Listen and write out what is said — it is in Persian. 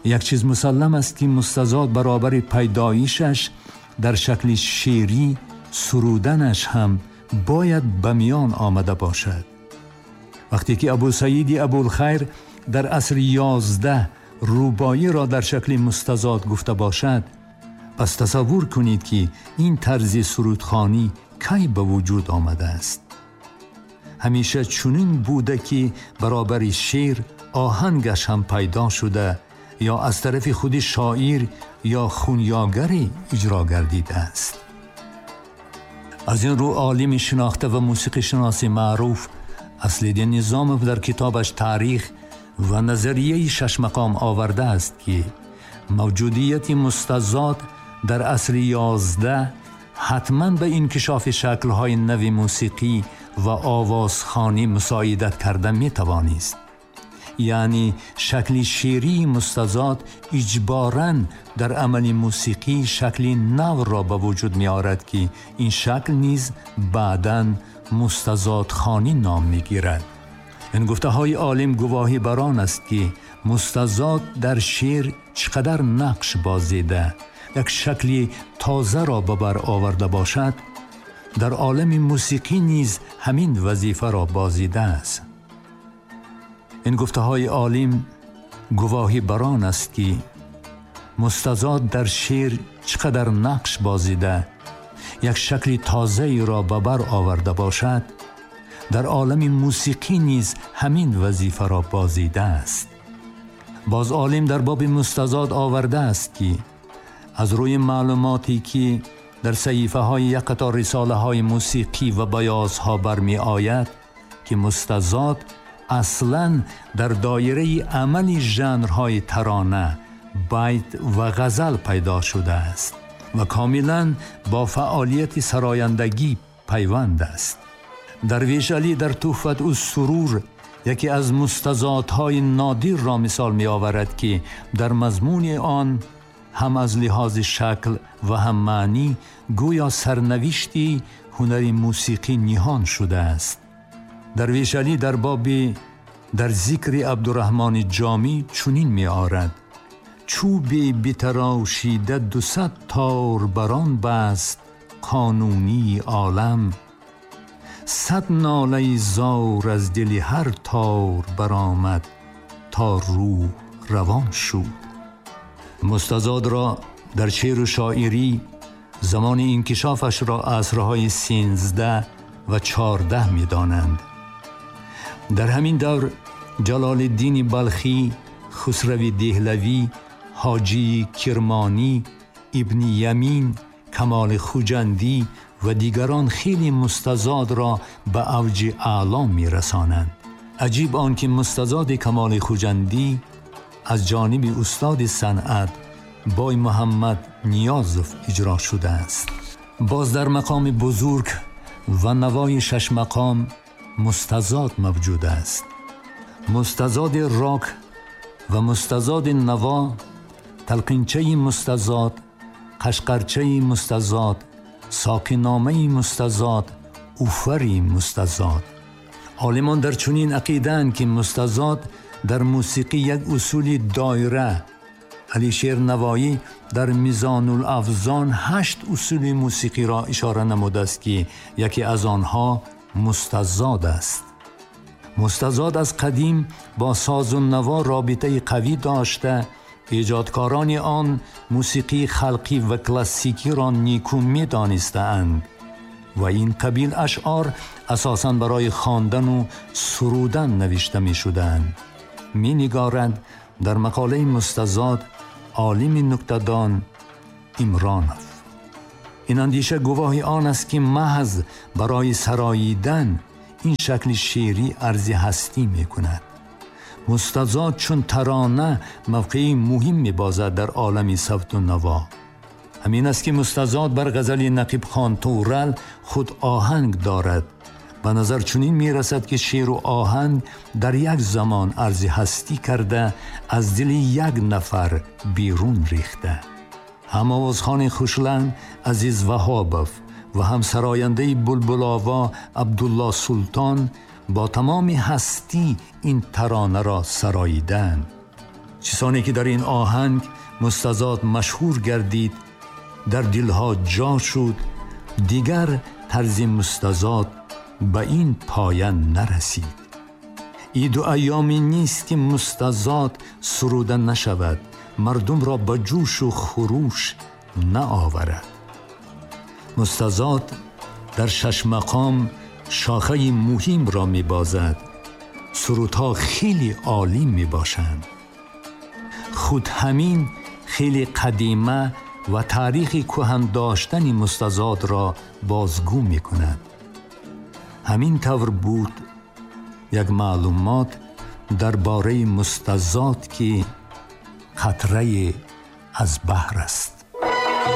یک چیز مسلم است که مستزاد برابر پیدایشش در شکل شعری سرودنش هم باید به میان آمده باشد. وقتی که ابو سعید ابوالخیر در عصر 11 روبایی را در شکل مستزاد گفته باشد، پس تصور کنید که این طرز سرودخوانی کی به وجود آمده است. همیشه چنین بوده که برابر شعر آهنگش هم پیدا شده یا از طرف خود شاعر یا خونیاگری اجرا گردیده است. از این رو عالم شناخته و موسیقی شناس معروف اصل‌الدین نظامов در کتابش تاریخ و نظریه شش مقام آورده است که موجودیت مستزاد در عصر 11 حتماً به انکشاف شکل‌های نوی موسیقی و آوازخوانی مساعدت کرده می‌توانست. یعنی شکل شعری مستزاد اجباراً در عمل موسیقی شکل نو را به وجود می آورد که این شکل نیز بعداً مستزاد خوانی نام می گیرد. این گفته های عالم گواهی بر آن است که مستزاد در شعر چقدر نقش بازیده، یک شکل تازه را به بر آورده باشد، در عالم موسیقی نیز همین وظیفه را بازیده است. این گفته های عالم گواهی بر آن است که مستزاد در شعر چقدر نقش بازیده، یک شکل تازه را به بر آورده باشد، در عالم موسیقی نیز همین وظیفه را بازیده است. باز عالم در باب مستزاد آورده است که از روی معلوماتی که در صحیفه های یک قطار رساله های موسیقی و بیازها برمی آید که مستزاد اصلاً در دایره عملی ژانرهای ترانه، بیت و غزل پیدا شده است و کاملاً با فعالیت سرایندگی پیوند است. درویش علی در تحفة السرور یکی از مستزادهای نادر را مثال می آورد که در مضمون آن هم از لحاظ شکل و هم معنی گویا سرنوشتی هنری موسیقی نهان شده است. درویش علی در ذکر عبدالرحمن جامی چنین می آورد: چوبی بتراشیده 200 تار بران بست قانونی عالم، 100 ناله زار از دل هر تار برآمد تا روح روان شد. مستزاد را در شعر و شاعری زمان انکشافش را عصرهای 13 و 14 می دانند. در همین دور جلال الدین بلخی، خسرو دهلوی، حاجی کرمانی، ابن یمین، کمال خوجندی و دیگران خیلی مستزاد را به اوج اعلا می رسانند. عجیب آن که مستزاد کمال خوجندی از جانب استاد صنعت بای محمد نیازف اجرا شده است. باز در مقام بزرگ و نوای شش مقام مستزاد موجود است. مستزاد راک و مستزاد نوا، تلقینچه مستزاد، قشقرچه مستزاد، ساقینامه مستزاد، اوفری مستزاد. عالمان در چنین عقیده‌اند که مستزاد در موسیقی یک اصول دایره. علی شیر نوایی در میزان الاوزان 8 اصول موسیقی را اشاره نموده است که یکی از آنها مستزاد است. مستزاد از قدیم با ساز و نوا رابطه قوی داشته، ایجادکاران آن موسیقی خلقی و کلاسیکی را نیکو می دانستند و این قبیل اشعار اساساً برای خواندن و سرودن نوشته می شدند. می نگارند در مقاله مستزاد عالم نکته‌دان عمرانوف. این اندیشه گواهی آن است که محض برای سراییدن این شکل شعری ارز هستی می کند. مستزاد چون ترانه موقعی مهم می بازد در عالم صوت و نوا. همین است که مستزاد بر غزل نقیب خان تورل خود آهنگ دارد. به نظر چنین می رسد که شعر و آهنگ در یک زمان ارز هستی کرده از دل یک نفر بیرون ریخته. هم آوازخوان خوشلنگ عزیز وهابوف و هم سراینده بلبل‌آوا عبدالله سلطان با تمام هستی این ترانه را سراییدند. چیزانی که در این آهنگ مستزاد مشهور گردید در دلها جا شد، دیگر طرز مستزاد به این پایان نرسید. این دو ایامی نیست که مستزاد سروده نشود، مردم را به جوش و خروش نآورد. مستزاد در 6 مقام شاخه مهم را می بازد. سرودها خیلی عالی می باشند. خود همین خیلی قدیمه و تاریخ کهن داشتن مستزاد را بازگو می کند. همین طور بود یک معلومات درباره مستزاد که قطره از بحر است.